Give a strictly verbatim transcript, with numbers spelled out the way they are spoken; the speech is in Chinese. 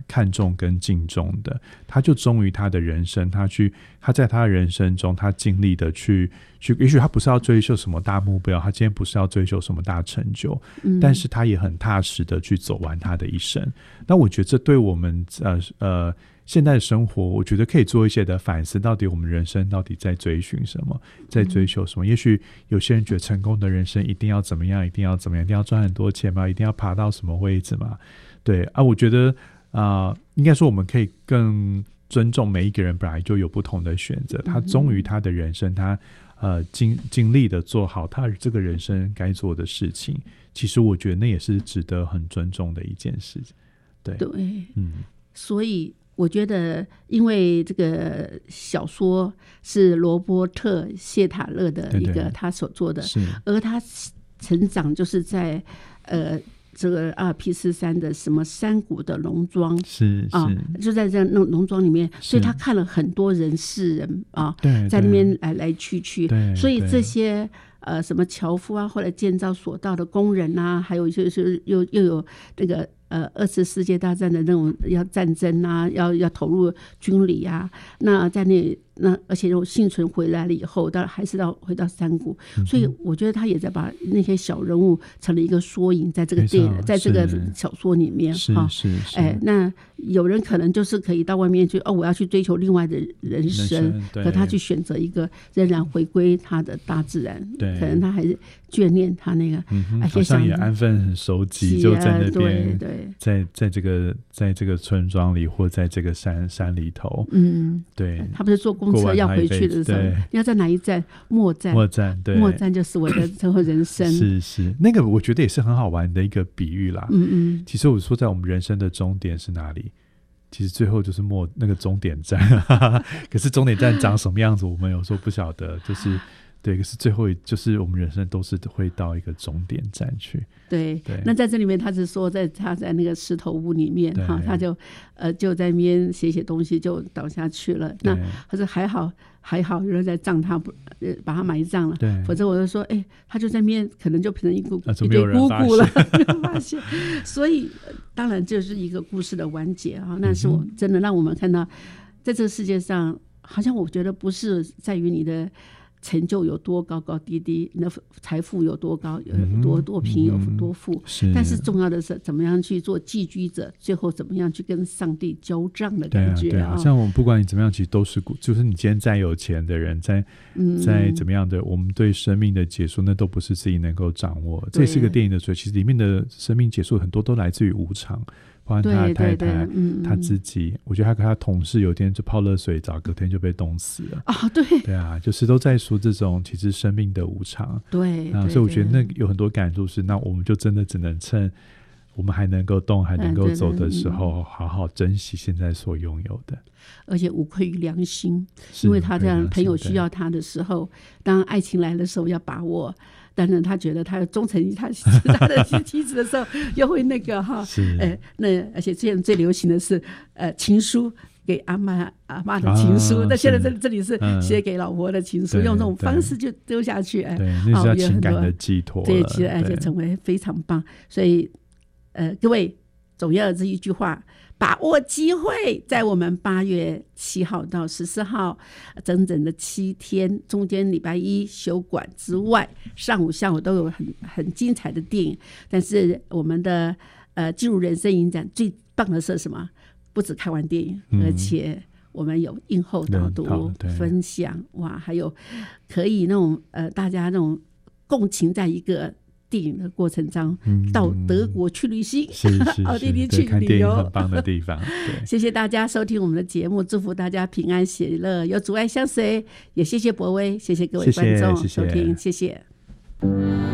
看重跟敬重的，他就忠于他的人生，他去他在他的人生中他尽力的去去，也许他不是要追求什么大目标，他今天不是要追求什么大成就、嗯、但是他也很踏实的去走完他的一生。那我觉得这对我们呃呃现在的生活，我觉得可以做一些的反思，到底我们人生到底在追寻什么，在追求什么、嗯、也许有些人觉得成功的人生一定要怎么样，一定要怎么样，一定要赚很多钱嘛，一定要爬到什么位置嘛，对啊，我觉得啊、呃，应该说我们可以更尊重每一个人本来就有不同的选择，他忠于他的人生，他呃尽尽力的做好他这个人生该做的事情，其实我觉得那也是值得很尊重的一件事。对对， 嗯，所以我觉得因为这个小说是罗伯特谢塔勒的一个他所做的， 对对， 而他成长就是在呃这个阿尔卑斯山的什么山谷的农庄， 是是、啊、 就在这农农庄里面，所以他看了很多人世人啊， 对， 在那边来来去去， 对， 所以这些呃什么樵夫啊，后来建造索道的工人啊，还有就是又又有那个呃二次世界大战的那种要战争啊，要要投入军旅啊，那在那那而且又幸存回来了以后，当然还是要回到山谷、嗯、所以我觉得他也在把那些小人物成了一个缩影，在这个电影，在这个小说里面， 是是是， 哎，那有人可能就是可以到外面去，哦，我要去追求另外的人生， 人生可他去选择一个仍然回归他的大自然， 对， 可能他还是眷恋他那个， 嗯、好像也安分很守己，就在那边， 对对， 在在这个在这个村庄里，或在这个山山里头， 嗯， 对， 他不是坐公车要回去的时候，你要在哪一站？末站， 末站，对， 末站就是我的最后人生。 是是，那个我觉得也是很好玩的一个比喻啦。 嗯嗯， 其实我说在我们人生的终点是哪里？其实最后就是末那个终点站，可是终点站长什么样子，我们有时候不晓得，就是对，可是最后就是我们人生都是会到一个终点站去。 对，对，那在这里面他是说在他在那个石头屋里面哈，他就呃就在那边写写东西就倒下去了。那他说还好还好有人在葬他，呃把他埋葬了，否则我就说哎，他就在那边可能就变成一个、 啊、 一堆姑姑了，没有发现。所以当然这是一个故事的完结啊，那是我真的让我们看到，在这个世界上，好像我觉得不是在于你的成就有多高高低低，你的财富有多高有多多贫有多富、嗯、是，但是重要的是怎么样去做寄居者，最后怎么样去跟上帝交账的感觉。 对啊，对啊，像我们不管你怎么样，其实都是就是你今天再有钱的人，再再怎么样的，我们对生命的结束那都不是自己能够掌握。这也是个电影的，所以其实里面的生命结束很多都来自于无常，包括他的太太，对对对、嗯、他自己，我觉得他跟他同事有一天就泡热水澡，隔天就被冻死了啊、哦！对对啊，就是都在说这种其实生命的无常。 对啊，所以我觉得那有很多感触是，那我们就真的只能趁我们还能够动还能够走的时候，好好珍惜现在所拥有的， 而且无愧于良心，因为他这样朋友需要他的时候，当爱情来的时候要把握。当然他觉得他要忠诚于 他, 他的妻子的时候又会那个哈，呃，那而且之前最流行的是呃情书给阿妈阿妈的情书，那、啊、现在这这里是写给老婆的情书、嗯、用这种方式就丢下去，哎， 对，那是要情感的寄托了， 这其实而且成为非常棒。所以呃，各位总要有这一句话，把握机会，在我们八月七号到十四号整整的七天，中间礼拜一休馆之外，上午下午都有很很精彩的电影。但是我们的呃进入人生影展最棒的是什么？不只看完电影、嗯、而且我们有映后导读分享，哇，还有可以那种呃大家那种共情在一个电影的过程中、嗯、到德国去旅行， 是是是， 奥地利去旅游， 看电影很棒的地方。对， 谢谢大家收听我们的节目，祝福大家平安喜乐，有阻碍相随，也谢谢博威，谢谢各位观众收听，谢谢。谢谢。